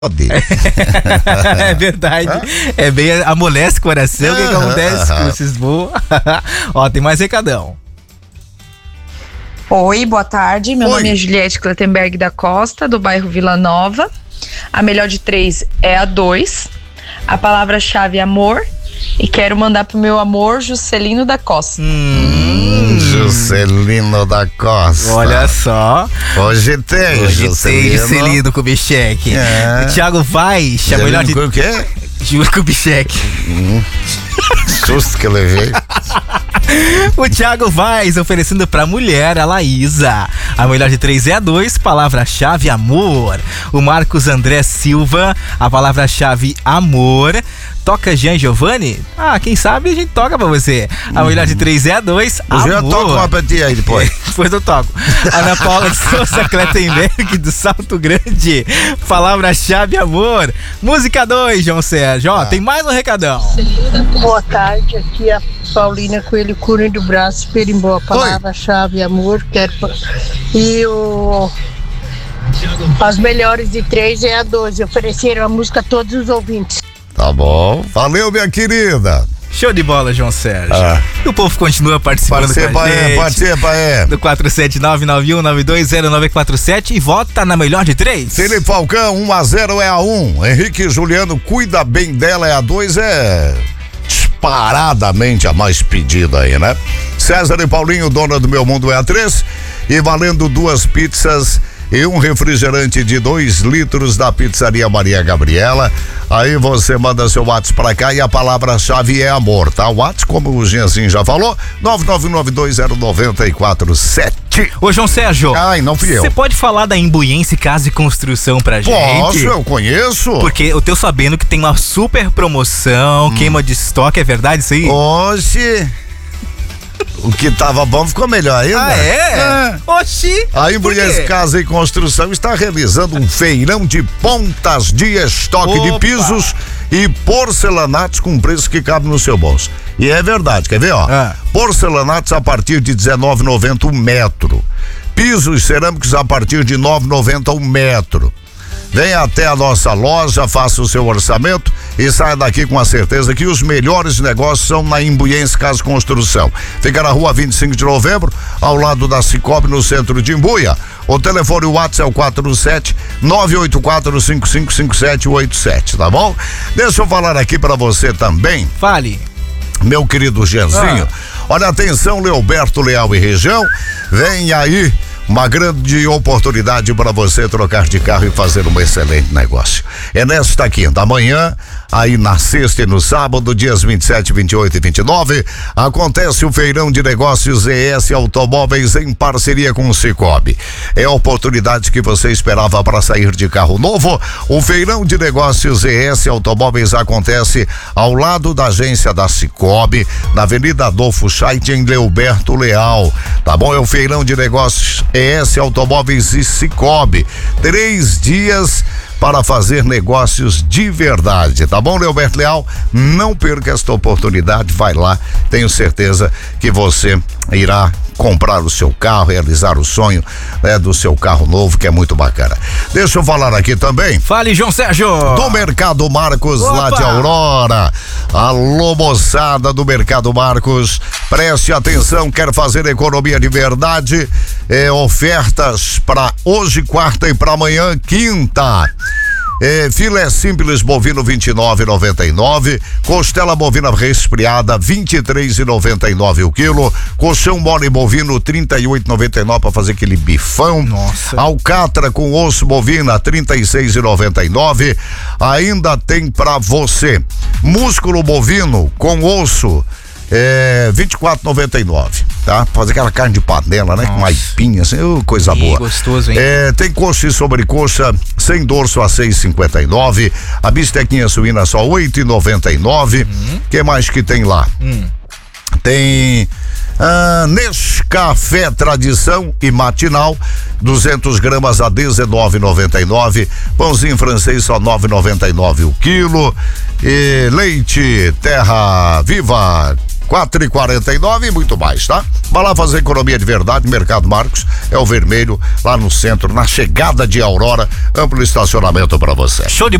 É verdade. É bem amolece o coração. O que acontece com esses voos? Ó, tem mais recadão. Oi, boa tarde. Meu nome é Juliette Clettenberg da Costa, do bairro Vila Nova. A melhor de 3 é a 2. A palavra-chave é amor. E quero mandar pro meu amor Juscelino da Costa. Juscelino da Costa. Olha só. Hoje tem Juscelino Kubitschek. O Thiago Vaz, a melhor de... O quê? Juro Kubitschek. Susto que eu levei. O Thiago Vaz oferecendo pra mulher, a Laísa. A melhor de 3 é a 2, palavra-chave amor. O Marcos André Silva, a palavra-chave amor. Toca Jean Giovanni? Ah, quem sabe a gente toca pra você. A melhor de 3 é a 2, amor. Eu toco uma pra ti aí depois. Depois eu toco. Ana Paula de Souza Clettenberg, do Salto Grande. Palavra-chave amor. Música 2, João Sérgio. Ó, tem mais um recadão. Boa tarde, aqui é a Paulina Coelho Cunha do Braço, Perimbó. Palavra-chave amor. E as melhores de 3 é a 12. Ofereceram a música a todos os ouvintes. Tá bom. Valeu, minha querida. Show de bola, João Sérgio. E o povo continua participando com a gente. Participa, do 47991920947 e vota na melhor de 3. Felipe Falcão, 1-0 é a 1. Henrique Juliano, cuida bem dela, é a 2, é disparadamente a mais pedida aí, né? César e Paulinho, dona do Meu Mundo, é a 3. E valendo 2 pizzas e um refrigerante de 2 litros da Pizzaria Maria Gabriela. Aí você manda seu WhatsApp pra cá e a palavra-chave é amor, tá? O WhatsApp, como o Genzinho já falou, 999200947. Ô, João Sérgio. Ai, não fui eu. Você pode falar da Imbuiense Casa e Construção pra gente? Posso, eu conheço. Porque eu tô sabendo que tem uma super promoção, queima de estoque, é verdade isso aí? Oxi. O que tava bom ficou melhor ainda. Ah, é? Oxi. A Imbuiense Casa e Construção está realizando um feirão de pontas de estoque de pisos e porcelanatos com preço que cabe no seu bolso. E é verdade, quer ver, ó? Porcelanatos a partir de R$19,90 o metro. Pisos cerâmicos a partir de R$9,90 o metro. Venha até a nossa loja, faça o seu orçamento e saia daqui com a certeza que os melhores negócios são na Imbuiense Casa e Construção. Fica na rua 25 de novembro, ao lado da Cicobi, no centro de Imbuia. O telefone WhatsApp é o 47-984-555787, tá bom? Deixa eu falar aqui pra você também. Fale. Meu querido Genzinho, olha, atenção, Leoberto Leal e região, vem aí uma grande oportunidade para você trocar de carro e fazer um excelente negócio. É nesta quinta, amanhã, aí na sexta e no sábado, dias 27, 28 e 29, acontece o Feirão de Negócios ES Automóveis em parceria com o Cicobi. É a oportunidade que você esperava para sair de carro novo. O Feirão de Negócios ES Automóveis acontece ao lado da agência da Cicobi, na Avenida Adolfo Scheidt, em Leoberto Leal. Tá bom? É o Feirão de Negócios ES Automóveis e Cicobi. 3 dias para fazer negócios de verdade, tá bom, Leoberto Leal? Não perca esta oportunidade, vai lá, tenho certeza que você irá comprar o seu carro, realizar o sonho, né, do seu carro novo, que é muito bacana. Deixa eu falar aqui também. Fale, João Sérgio. Do Mercado Marcos, lá de Aurora. Alô, moçada do Mercado Marcos, preste atenção, quer fazer economia de verdade? Ofertas para hoje, quarta, e para amanhã, quinta. Filé simples bovino R$29,99, costela bovina resfriada R$23,99 o quilo, colchão mole bovino R$38,99 para fazer aquele bifão. Nossa. Alcatra com osso bovina R$36,99. Ainda tem para você músculo bovino com osso R$24,99, tá? Fazer aquela carne de panela, né? Nossa. Com aipinha, assim, coisa boa. Gostoso, hein? Tem coxa e sobrecoxa sem dorso a R$6,59, a bistequinha suína só R$8,99. Que mais que tem lá? Tem Nescafé Tradição e Matinal, 200 gramas a R$19,99. Pãozinho francês só R$9,99 o quilo. E leite Terra Viva 4,49 e muito mais, tá? Vai lá fazer economia de verdade, Mercado Marcos, é o vermelho, lá no centro, na chegada de Aurora, amplo estacionamento para você. Show de